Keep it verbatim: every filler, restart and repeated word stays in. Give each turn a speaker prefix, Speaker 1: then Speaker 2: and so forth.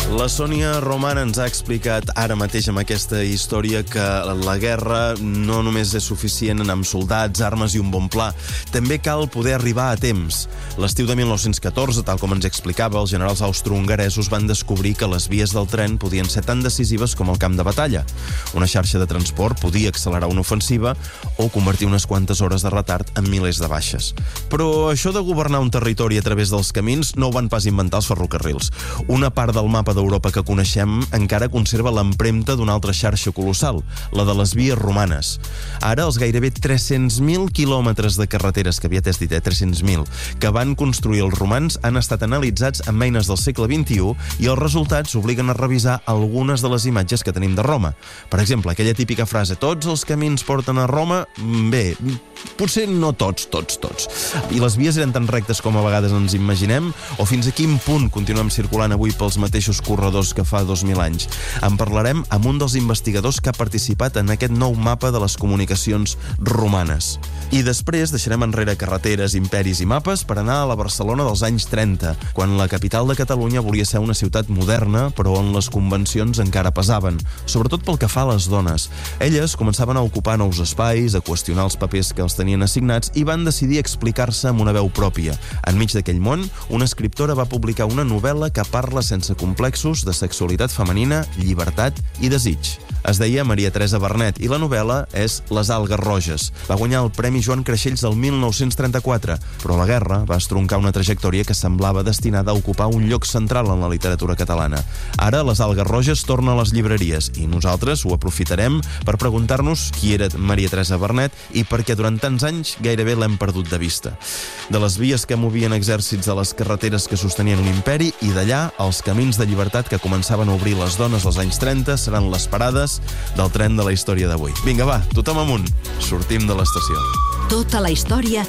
Speaker 1: La Sònia Romana ens ha explicat ara mateix amb aquesta història que la guerra no només és suficient amb soldats, armes i un bon pla. També cal poder arribar a temps. L'estiu de mil nou-cents catorze, tal com ens explicava, els generals austro-hongaresos van descobrir que les vies del tren podien ser tan decisives com el camp de batalla. Una xarxa de transport podia accelerar una ofensiva o convertir unes quantes hores de retard en milers de baixes. Però això de governar un territori a través dels camins no ho van pas inventar els ferrocarrils. Una part del mapa d'Europa que coneixem encara conserva l'empremta d'una altra xarxa colossal, la de les vies romanes. Ara, els gairebé tres-cents mil quilòmetres de carreteres, que aviat és dit, eh, tres-cents mil, que van construir els romans han estat analitzats amb eines del segle vint-i-u i els resultats obliguen a revisar algunes de les imatges que tenim de Roma. Per exemple, aquella típica frase, tots els camins porten a Roma, bé, potser no tots, tots, tots. I les vies eren tan rectes com a vegades ens imaginem? O fins a quin punt continuem circulant avui pels mateixos corredors que fa dos mil anys? En parlarem amb un dels investigadors que ha participat en aquest nou mapa de les comunicacions romanes. I després deixarem enrere carreteres, imperis i mapes per anar a la Barcelona dels anys trenta, quan la capital de Catalunya volia ser una ciutat moderna, però on les convencions encara pesaven, sobretot pel que fa a les dones. Elles començaven a ocupar nous espais, a qüestionar els papers que els tenien assignats i van decidir explicar-se amb una veu pròpia. Enmig d'aquell món, una escriptora va publicar una novel·la que parla sense complexos de sexualitat femenina, llibertat i desig. Es deia Maria Teresa Vernet i la novel·la és Les algues roges. Va guanyar el Premi Joan Creixells del mil nou-cents trenta-quatre, però la guerra va estroncar una trajectòria que semblava destinada a ocupar un lloc central en la literatura catalana. Ara Les algues roges torna a les llibreries i nosaltres ho aprofitarem per preguntar-nos qui era Maria Teresa Vernet i per què durant tants anys gairebé l'hem perdut de vista. De les vies que movien exèrcits a les carreteres que sostenien un imperi i d'allà els camins de llibertat que començaven a obrir les dones als anys trenta seran les parades del tren de la història d'avui. Vinga, va, tothom amunt. Sortim de l'estació.
Speaker 2: Tota la història